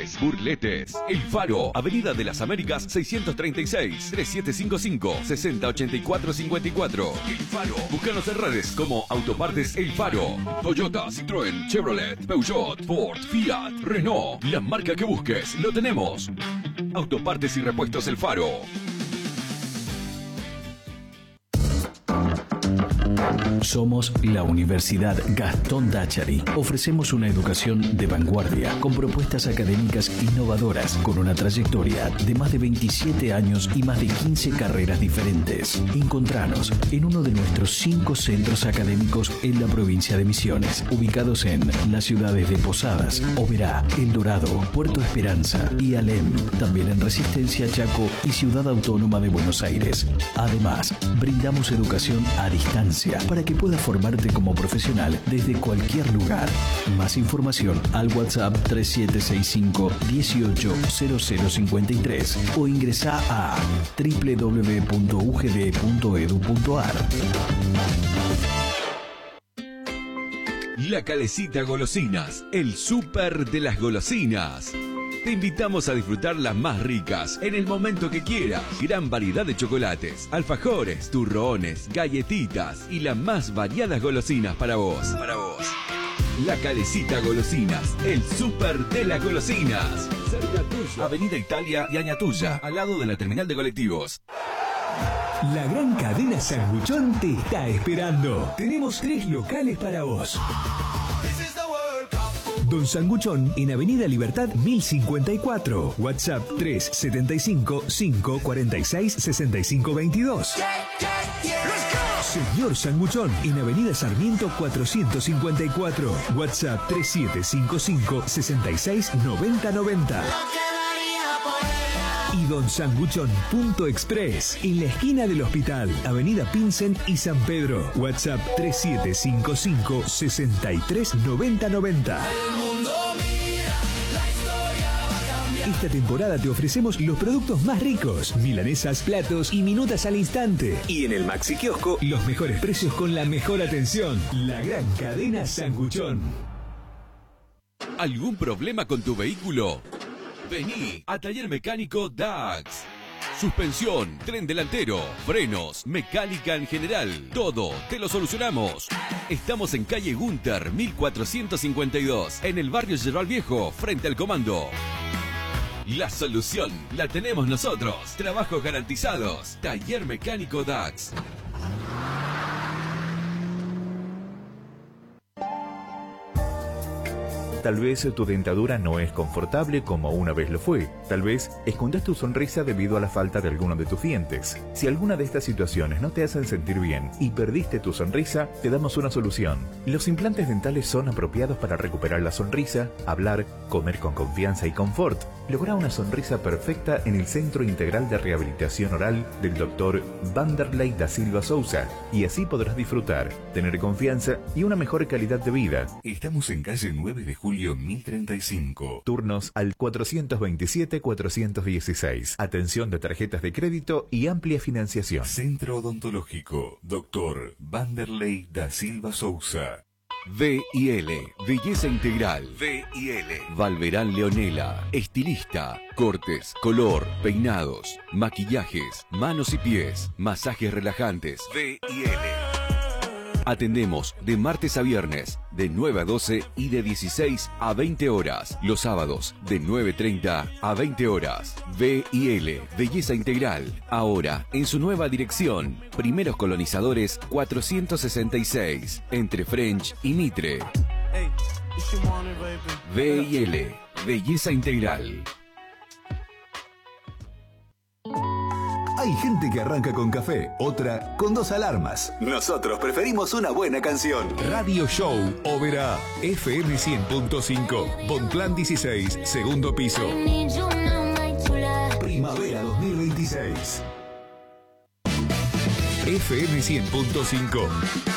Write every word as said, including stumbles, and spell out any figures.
Burletes, Burletes. El Faro, Avenida de las Américas seiscientos treinta y seis, treinta y siete cincuenta y cinco, sesenta ochenta y cuatro cincuenta y cuatro. El Faro. Búscanos en redes como Autopartes El Faro. Toyota, Citroën, Chevrolet, Peugeot, Ford, Fiat, Renault. La marca que busques, lo tenemos. Autopartes y Repuestos El Faro. Somos la Universidad Gastón Dachary. Ofrecemos una educación de vanguardia, con propuestas académicas innovadoras, con una trayectoria de más de veintisiete años y más de quince carreras diferentes. Encontranos en uno de nuestros cinco centros académicos en la provincia de Misiones, ubicados en las ciudades de Posadas, Oberá, El Dorado, Puerto Esperanza y Alem. También en Resistencia, Chaco y Ciudad Autónoma de Buenos Aires. Además, brindamos educación a distancia para que puedas formarte como profesional desde cualquier lugar. Más información al WhatsApp tres siete seis cinco, dieciocho cero cero cincuenta y tres o ingresa a doble u doble u doble u punto u g d punto e d u punto a r. La Calecita Golosinas, el súper de las golosinas. Te invitamos a disfrutar las más ricas en el momento que quieras. Gran variedad de chocolates, alfajores, turrones, galletitas y las más variadas golosinas para vos. Para vos. La Calecita Golosinas, el súper de las golosinas. Cerca tuyo. Avenida Italia y Añatuya, al lado de la terminal de colectivos. La gran cadena Sanguchón te está esperando. Tenemos tres locales para vos. Don Sanguchón en Avenida Libertad mil cincuenta y cuatro. WhatsApp tres siete cinco, cinco cuatro seis, seis cinco dos dos. Señor Sanguchón en Avenida Sarmiento cuatrocientos cincuenta y cuatro. WhatsApp tres siete cinco cinco, seis seis nueve cero nueve cero. Y Don Sanguchón punto express en la esquina del hospital, Avenida Pincen y San Pedro. WhatsApp tres siete cinco cinco, seis tres nueve cero nueve cero. Esta temporada te ofrecemos los productos más ricos, milanesas, platos y minutas al instante. Y en el Maxi Kiosco, los mejores precios con la mejor atención. La gran cadena Sanguchón. ¿Algún problema con tu vehículo? Vení a Taller Mecánico Dax. Suspensión, tren delantero, frenos, mecánica en general. Todo te lo solucionamos. Estamos en calle Gunter, mil cuatrocientos cincuenta y dos, en el barrio Yerbal Viejo, frente al comando. La solución la tenemos nosotros. Trabajos garantizados. Taller Mecánico Dax. Tal vez tu dentadura no es confortable como una vez lo fue. Tal vez escondas tu sonrisa debido a la falta de alguno de tus dientes. Si alguna de estas situaciones no te hacen sentir bien y perdiste tu sonrisa, te damos una solución. Los implantes dentales son apropiados para recuperar la sonrisa, hablar, comer con confianza y confort. Logra una sonrisa perfecta en el Centro Integral de Rehabilitación Oral del doctor Vanderlei da Silva Souza, y así podrás disfrutar, tener confianza y una mejor calidad de vida. Estamos en calle nueve de julio mil treinta y cinco. Turnos al cuatrocientos veintisiete cuatrocientos dieciséis. Atención de tarjetas de crédito y amplia financiación. Centro Odontológico doctor Vanderlei da Silva Souza. V y L, Belleza Integral. V y L. Valverán Leonela, estilista. Cortes, color, peinados, maquillajes, manos y pies, masajes relajantes. V y L. Atendemos de martes a viernes, de nueve a doce y de dieciséis a veinte horas. Los sábados, de nueve treinta a veinte horas. V y L, Belleza Integral. Ahora, en su nueva dirección. Primeros Colonizadores cuatrocientos sesenta y seis, entre French y Mitre. V y L, Belleza Integral. Hay gente que arranca con café, otra con dos alarmas. Nosotros preferimos una buena canción. Radio Show Oberá, F M cien punto cinco, Bonplan dieciséis, segundo piso. Primavera dos mil veintiséis. F M cien punto cinco.